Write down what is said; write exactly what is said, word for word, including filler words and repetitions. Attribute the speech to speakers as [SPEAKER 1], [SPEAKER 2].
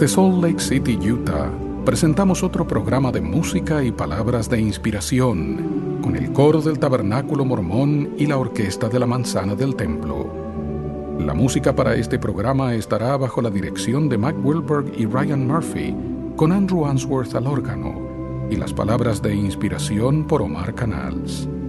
[SPEAKER 1] Desde Salt Lake City, Utah, presentamos otro programa de música y palabras de inspiración, con el coro del Tabernáculo Mormón y la orquesta de la Manzana del Templo. La música para este programa estará bajo la dirección de Mac Wilberg y Ryan Murphy, con Andrew Answorth al órgano, y las palabras de inspiración por Omar Canals.